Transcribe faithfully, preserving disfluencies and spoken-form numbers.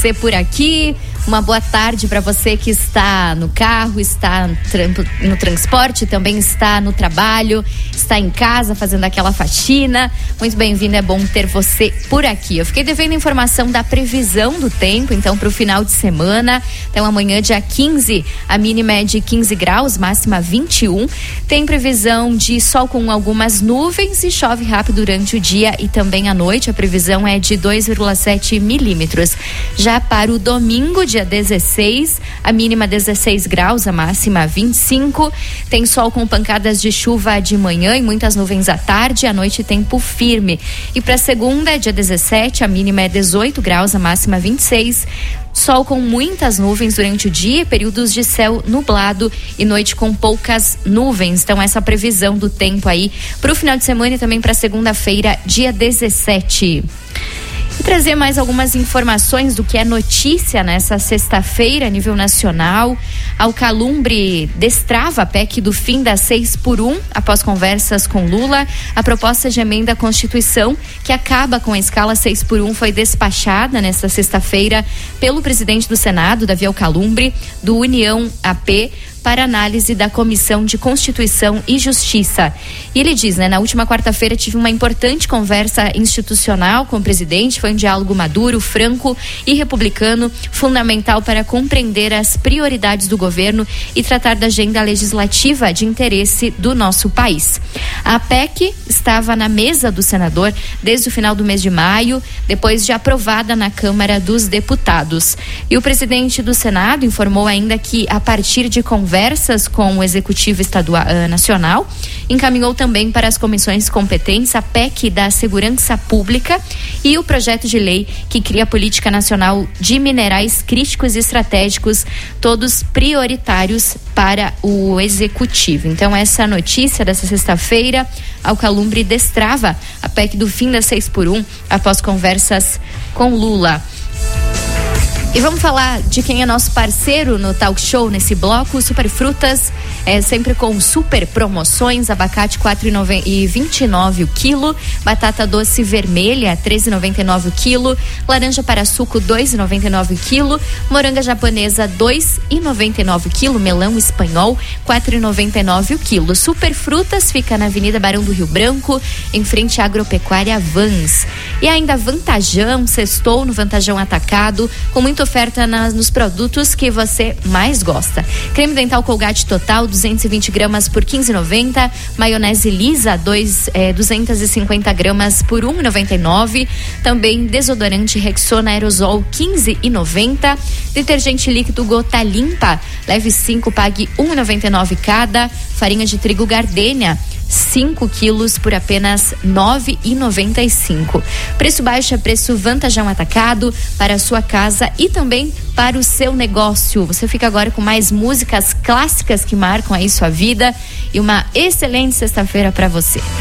Você por aqui, uma boa tarde para você que está no carro, está no, trampo, no transporte, também está no trabalho, está em casa fazendo aquela faxina. Muito bem-vindo, é bom ter você por aqui. Eu fiquei devendo informação da previsão do tempo, então, para o final de semana. Então, amanhã, dia quinze, a mínima é de quinze graus, máxima vinte e um. Tem previsão de sol com algumas nuvens e chove rápido durante o dia e também à noite. A previsão é de dois vírgula sete milímetros. Já para o domingo, dia dezesseis, a mínima dezesseis graus, a máxima vinte e cinco. Tem sol com pancadas de chuva de manhã e muitas nuvens à tarde, à noite tempo firme. E para segunda, dia dezessete, a mínima é dezoito graus, a máxima vinte e seis. Sol com muitas nuvens durante o dia, períodos de céu nublado e noite com poucas nuvens. Então, essa previsão do tempo aí para o final de semana e também para segunda-feira, dia dezessete. E trazer mais algumas informações do que é notícia nessa sexta-feira a nível nacional. Alcalumbre destrava a P E C do fim das seis por um após conversas com Lula. A proposta de emenda à Constituição que acaba com a escala seis por um foi despachada nesta sexta-feira pelo presidente do Senado, Davi Alcalumbre, do União A P, para análise da Comissão de Constituição e Justiça. E ele diz, né, na última quarta-feira tive uma importante conversa institucional com o presidente, foi um diálogo maduro, franco e republicano, fundamental para compreender as prioridades do governo e tratar da agenda legislativa de interesse do nosso país. A P E C estava na mesa do senador desde o final do mês de maio, depois de aprovada na Câmara dos Deputados. E o presidente do Senado informou ainda que, a partir de conversas Conversas com o Executivo Estadual uh, Nacional, encaminhou também para as comissões competentes a P E C da Segurança Pública e o projeto de lei que cria a Política Nacional de Minerais Críticos e Estratégicos, todos prioritários para o Executivo. Então, essa notícia dessa sexta-feira, Alcalumbre destrava a P E C do fim das seis por um após conversas com Lula. E vamos falar de quem é nosso parceiro no Talk Show nesse bloco. Super Frutas, é sempre com super promoções. Abacate quatro reais e vinte e nove centavos o quilo, batata doce vermelha treze reais e noventa e nove centavos o quilo, laranja para suco dois reais e noventa e nove centavos o quilo, moranga japonesa dois reais e noventa e nove centavos o quilo, melão espanhol quatro reais e noventa e nove centavos o quilo. Super Frutas fica na Avenida Barão do Rio Branco, em frente à Agropecuária Vans. E ainda Vantajão, sextou no Vantajão Atacado, com muita oferta nas, nos produtos que você mais gosta. Creme dental Colgate Total duzentos e vinte gramas por quinze reais e noventa centavos, maionese lisa dois, é, duzentas e cinquenta gramas por um real e noventa e nove centavos, também desodorante Rexona Aerosol quinze reais e noventa centavos, detergente líquido Gota Limpa, leve cinco, pague um real e noventa e nove centavos cada, farinha de trigo Gardênia cinco quilos por apenas nove reais e noventa e cinco centavos. Preço baixo é preço Vantajão Atacado para a sua casa e também para o seu negócio. Você fica agora com mais músicas clássicas que marcam aí sua vida e uma excelente sexta-feira para você.